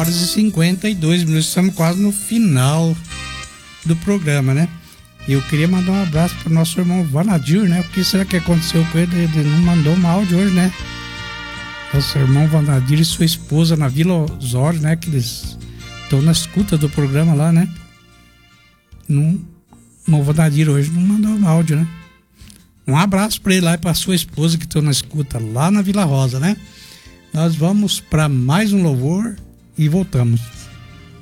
horas e 52 minutos. Estamos quase no final do programa, né? E eu queria mandar um abraço pro nosso irmão Vanadir, né? O que será que aconteceu com ele? Ele não mandou um áudio hoje, né? Nosso irmão Vanadir e sua esposa na Vila Osório, né? Que eles estão na escuta do programa lá, né? O Vanadir hoje não mandou um áudio, né? Um abraço para ele lá e para sua esposa que estão na escuta lá na Vila Rosa, né? Nós vamos para mais um louvor e voltamos.